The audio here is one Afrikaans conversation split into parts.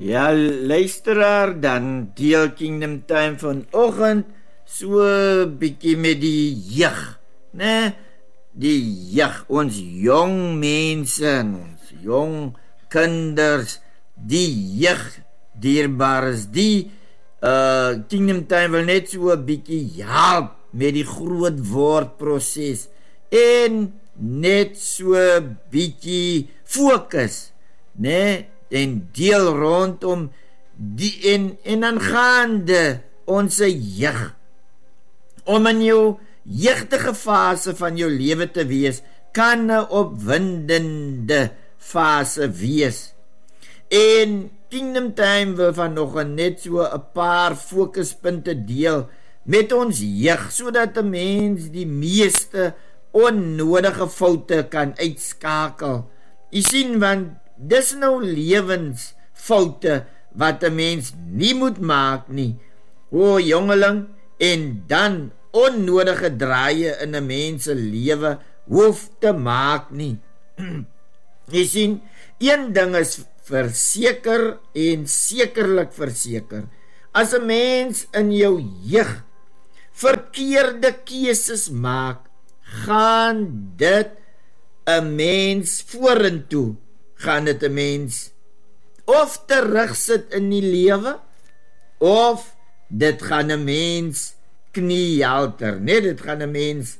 Ja, luisteraar, dan deel Kingdom Time vanoggend so bietjie met die jeug, né? Die jeug, ons jong mense, ons jong kinders, die jeug dierbaar is. Die Kingdom Time wil net so 'n bietjie help met die groot word proses en net so bietjie fokus, né? En deel rondom die en aangaande ons jeug. Om in jou jeugtige fase van jou lewe te wees, kan 'n opwindende fase wees. En Kingdom Time wil vanoggend net so 'n paar fokuspunte deel met ons jeug, sodat 'n mens die meeste onnodige foute kan uitskakel. Jy sien, want dis nou lewensfoute wat 'n mens nie moet maak nie. O jongeling, en dan onnodige draaie in 'n mens se lewe hoef te maak nie. Jy sien, een ding is verseker en sekerlik verseker. As 'n mens in jou jeug verkeerde keuses maak, gaan dit 'n mens vorentoe, gaan dit 'n mens of terugsit in die lewe, of dit gaan 'n mens kniehalter, nee, dit gaan 'n mens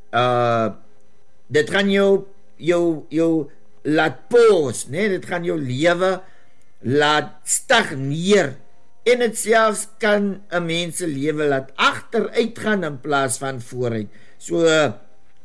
dit gaan jou laat pause, nee, dit gaan jou lewe laat stagneer, en dit selfs kan 'n mens se lewe laat agteruit gaan in plaas van vooruit. So